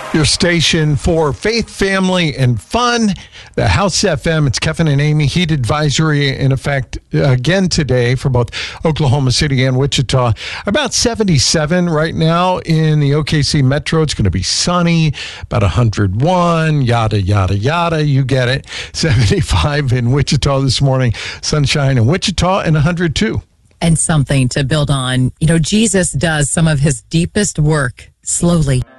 Your station for faith, family, and fun. The House FM. It's Kevin and Amy. Heat advisory in effect again today for both Oklahoma City and Wichita. About 77 right now in the OKC Metro. It's going to be sunny, about 101, yada, yada, yada. You get it. 75 in Wichita this morning. Sunshine in Wichita, and 102. And something to build on. You know, Jesus does some of his deepest work slowly.